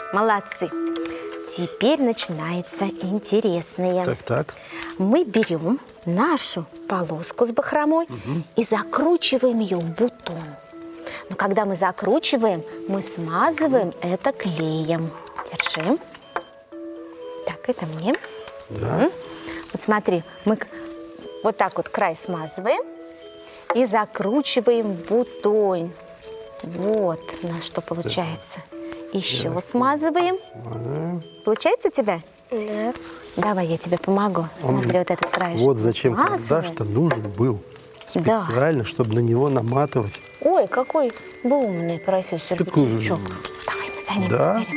Молодцы. Теперь начинается интересное. Так. Мы берем нашу полоску с бахромой и закручиваем ее в бутон. Но когда мы закручиваем, мы смазываем это клеем. Держи. Так, это мне. Да. Вот смотри, мы вот так вот край смазываем и закручиваем в бутон. Вот у нас что получается. Еще смазываем. Получается у тебя? Да. Давай, я тебе помогу. Смотри, вот этот краешек. Вот зачем смазываем. карандаш-то нужен был. Да. Специально, чтобы на него наматывать. Ой, какой вы умный профессор Такой Петручок. Давай мы за ним Да. посмотрим.